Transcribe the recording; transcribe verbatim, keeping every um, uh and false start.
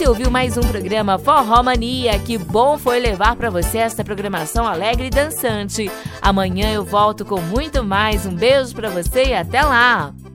ouviu mais um programa Forró Mania. Que bom foi levar para você esta programação alegre e dançante. Amanhã eu volto com muito mais. Um beijo para você e até lá!